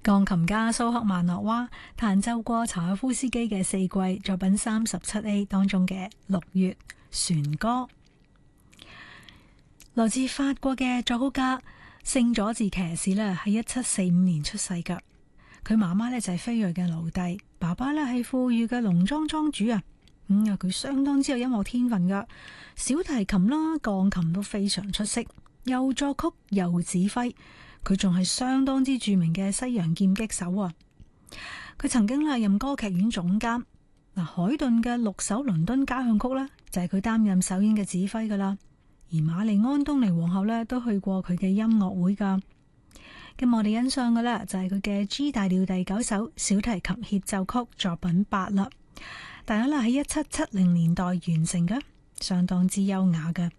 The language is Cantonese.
鋼琴家蘇克曼諾娃彈奏過柴可夫斯基嘅四季作品37A 當中嘅六月旋歌。來自法國嘅作曲家聖佐治騎士咧，喺1745年出世噶。佢媽媽咧就係非裔嘅奴隸，爸爸咧係富裕嘅農莊莊主啊。佢相當之有音樂天分噶，小提琴啦、鋼琴都非常出色，又作曲又指揮。佢仲係相當之著名嘅西洋劍擊手啊！佢曾經咧任歌劇院總監。海頓嘅6首倫敦交響曲呢，就係佢擔任首演嘅指揮噶啦。而瑪麗安東尼皇后呢，都去過佢嘅音樂會噶。咁我哋欣賞嘅呢，就係佢嘅 G 大調第9首小提琴協奏曲作品8啦。大家啦喺1770年代完成嘅，相當之優雅嘅。